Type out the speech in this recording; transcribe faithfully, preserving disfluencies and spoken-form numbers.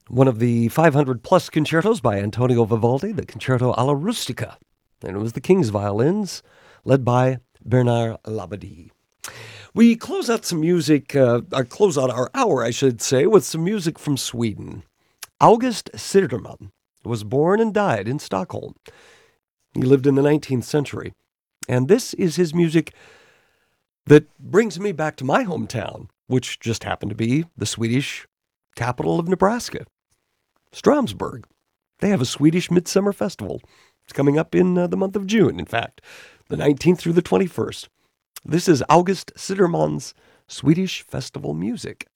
one of the five hundred plus concertos by Antonio Vivaldi, the Concerto alla Rustica. And it was the King's violins, led by Bernard Labadie. We close out some music, uh, or close out our hour, I should say, with some music from Sweden. August Siderman was born and died in Stockholm. He lived in the nineteenth century. And this is his music that brings me back to my hometown, which just happened to be the Swedish capital of Nebraska, Stromsburg. They have a Swedish Midsummer Festival. It's coming up in uh, the month of June, in fact, the nineteenth through the twenty-first. This is August Siderman's Swedish Festival music.